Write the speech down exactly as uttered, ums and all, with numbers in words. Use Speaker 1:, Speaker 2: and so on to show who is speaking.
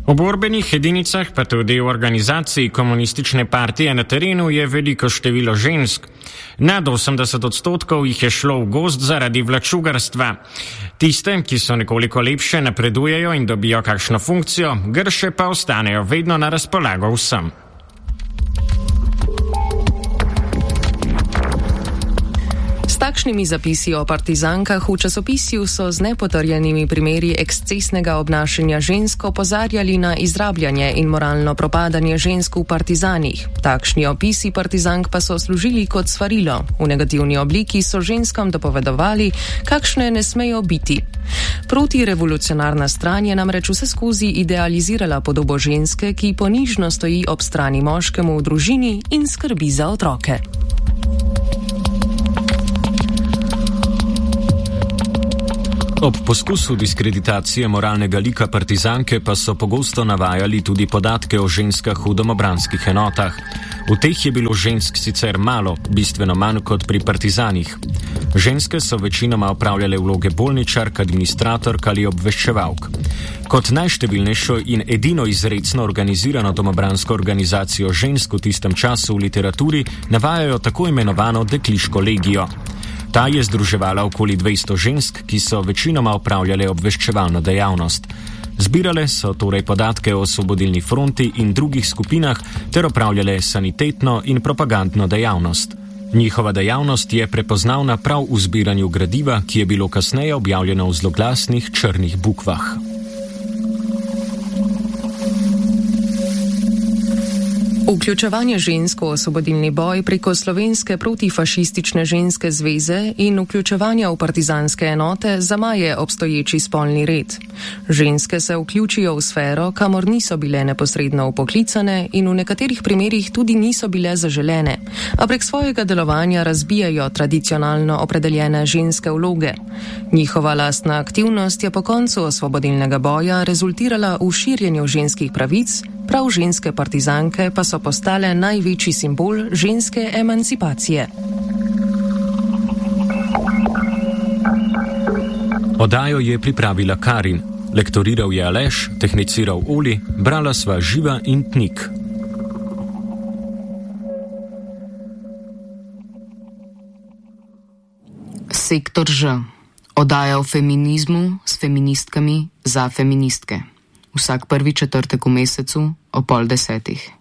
Speaker 1: V borbenih edinicah, pa tudi v organizaciji komunistične partije na terenu, je veliko število žensk. Nad osemdeset odstotkov jih je šlo v gozd zaradi vlačugarstva. Tiste, ki so nekoliko lepše, napredujejo in dobijo kakšno funkcijo, grše pa ostanejo vedno na razpolago vsem.
Speaker 2: S takšnimi zapisi o partizankah v časopisju so z nepotrjenimi primeri ekscesnega obnašanja žensk opozarjali na izrabljanje in moralno propadanje žensk v partizanih. Takšni opisi partizank pa so služili kot svarilo. V negativni obliki so ženskam dopovedovali, kakšne ne smejo biti. Protirevolucionarna stran je namreč vseskozi idealizirala podobo ženske, ki ponižno stoji ob strani moškemu v družini in skrbi za otroke.
Speaker 3: Ob poskusu diskreditacije moralnega lika partizanke pa so pogosto navajali tudi podatke o ženskah v domobranskih enotah. V teh je bilo žensk sicer malo, bistveno manj kot pri partizanih. Ženske so večinoma opravljale vloge bolničark, administratork ali obveščevalk. Kot najštevilnejšo in edino izrecno organizirano domobransko organizacijo žensk v tistem času v literaturi navajajo tako imenovano dekliško legijo. Ta je združevala okoli dvesto žensk, ki so večinoma opravljale obveščevalno dejavnost. Zbirale so torej podatke o Osvobodilni fronti in drugih skupinah ter opravljale sanitetno in propagandno dejavnost. Njihova dejavnost je prepoznavna prav v zbiranju gradiva, ki je bilo kasneje objavljeno v zloglasnih črnih bukvah.
Speaker 2: Vključevanje žensk v osvobodilni boj preko Slovenske protifašistične ženske zveze in vključevanja v partizanske enote zamaje obstoječi spolni red. Ženske se vključijo v sfero, kamor niso bile neposredno vpoklicane in v nekaterih primerih tudi niso bile zaželene, a prek svojega delovanja razbijajo tradicionalno opredeljene ženske vloge. Njihova lastna aktivnost je po koncu osvobodilnega boja rezultirala v širjenju ženskih pravic, prav ženske partizanke pa so postale največji simbol ženske emancipacije.
Speaker 3: Oddajo je pripravila Karin, lektoriral je Aleš, tehniciral Oli, brala sva Živa in Tnik.
Speaker 4: Sektor Ž. Oddaja o feminizmu s feministkami za feministke. Vsak prvi četrtek v mesecu o pol desetih.